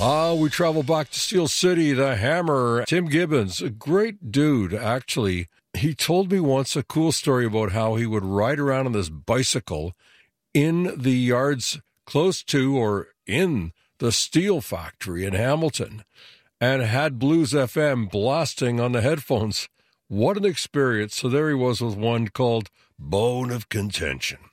We travel back to Steel City, the Hammer. Tim Gibbons, a great dude, actually. He told me once a cool story about how he would ride around on this bicycle in the yards close to or in the steel factory in Hamilton and had Blues FM blasting on the headphones. What an experience. So there he was with one called Bone of Contention.